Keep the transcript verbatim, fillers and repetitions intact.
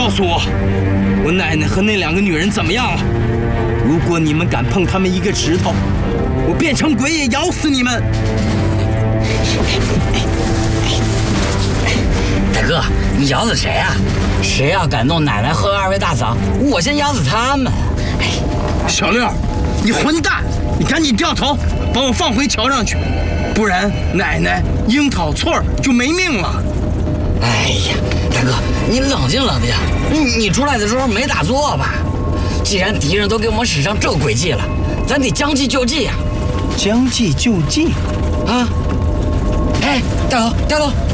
告诉我，我奶奶和那两个女人怎么样了？如果你们敢碰她们一个指头，我变成鬼也咬死你们！ 大哥，你咬死谁啊？谁要敢动奶奶和二位大嫂，我先咬死他们！ 小六，你混蛋！你赶紧掉头，把我放回桥上去，不然奶奶、樱桃、翠儿就没命了。 哎呀，大哥，你冷静冷静，你你出来的时候没打错吧？既然敌人都给我们使上这诡计了，咱得将计就计呀、 啊！将计就计？ 啊！哎，掉头掉头！